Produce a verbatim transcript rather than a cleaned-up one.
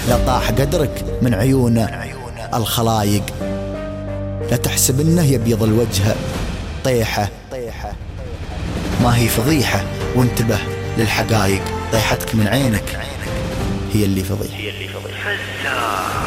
لا طاح قدرك من عيون الخلايق، لا تحسب انه يبيض الوجه طيحة، ما هي فضيحة وانتبه للحقايق، طيحتك من عينك هي اللي فضيحة.